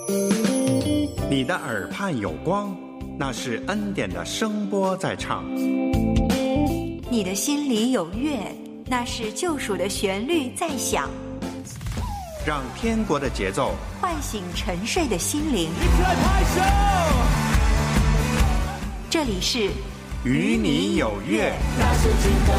你的耳畔有光，那是恩典的声波在唱。 你的心里有乐，那是救赎的旋律在响。 让天国的节奏唤醒沉睡的心灵。 一起来拍手！ 这里是与你有约。 那是金歌。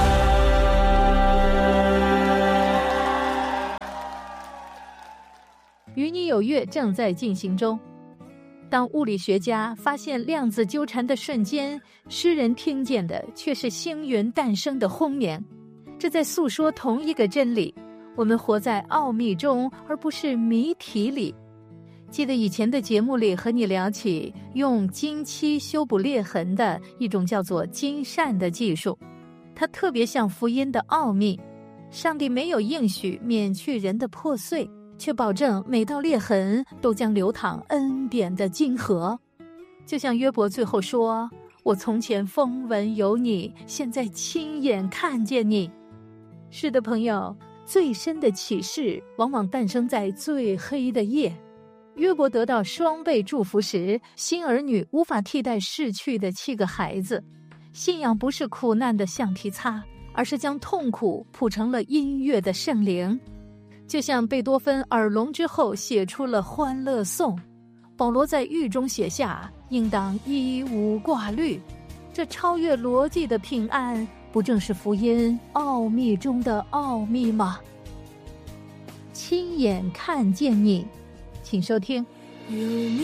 与你有约正在进行中。当物理学家发现量子纠缠的瞬间，诗人听见的却是星云诞生的轰鸣。这在诉说同一个真理：我们活在奥秘中，而不是谜题里。记得以前的节目里和你聊起用金漆修补裂痕的一种叫做金缮的技术，它特别像福音的奥秘。上帝没有应许免去人的破碎，却保证每道裂痕都将流淌恩典的金河。就像约伯最后说：我从前风闻有你，现在亲眼看见你。是的，朋友，最深的启示往往诞生在最黑的夜。约伯得到双倍祝福时，新儿女无法替代逝去的7个孩子。信仰不是苦难的橡皮擦，而是将痛苦谱成了音乐的圣灵。就像贝多芬耳聋之后写出了欢乐颂，保罗在狱中写下应当一无挂虑。这超越逻辑的平安，不正是福音奥秘中的奥秘吗？亲眼看见你，请收听。